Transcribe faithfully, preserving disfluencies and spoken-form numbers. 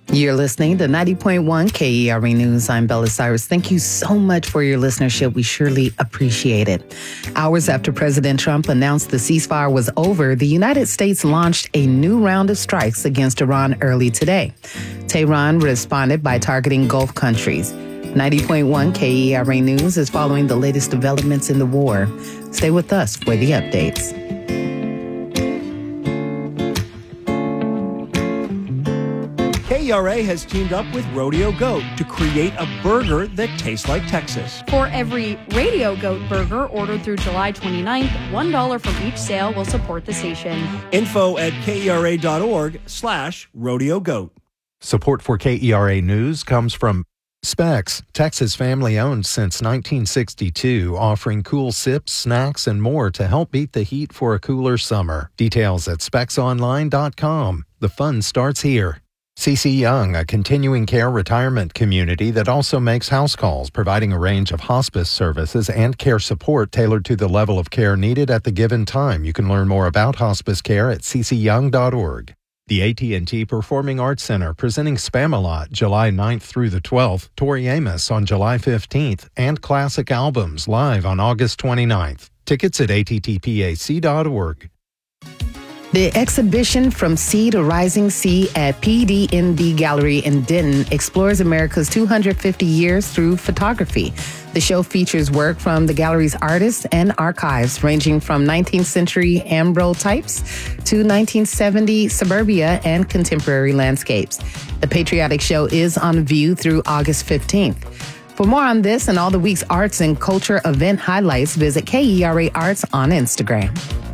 You're listening to ninety point one K E R A News. I'm Bella Cyrus. Thank you so much for your listenership. We surely appreciate it. Hours after President Trump announced the ceasefire was over, the United States launched a new round of strikes against Iran early today. Tehran responded by targeting Gulf countries. ninety point one K E R A News is following the latest developments in the war. Stay with us for the updates. K E R A has teamed up with Rodeo Goat to create a burger that tastes like Texas. For every Radio Goat burger ordered through July twenty-ninth, one dollar from each sale will support the station. Info at kera.org slash Rodeo Goat. Support for K E R A News comes from Specs, Texas family-owned since nineteen sixty-two, offering cool sips, snacks, and more to help beat the heat for a cooler summer. Details at specs online dot com. The fun starts here. C C Young, a continuing care retirement community that also makes house calls, providing a range of hospice services and care support tailored to the level of care needed at the given time. You can learn more about hospice care at c c young dot org. The A T and T Performing Arts Center presenting Spamalot July ninth through the twelfth, Tori Amos on July fifteenth, and Classic Albums live on August twenty-ninth. Tickets at a t t p a c dot org. The exhibition From Sea to Rising Sea at P D N D Gallery in Denton explores America's two hundred fifty years through photography. The show features work from the gallery's artists and archives, ranging from nineteenth century ambrotypes to nineteen seventy suburbia and contemporary landscapes. The patriotic show is on view through August fifteenth. For more on this and all the week's arts and culture event highlights, visit K E R A Arts on Instagram.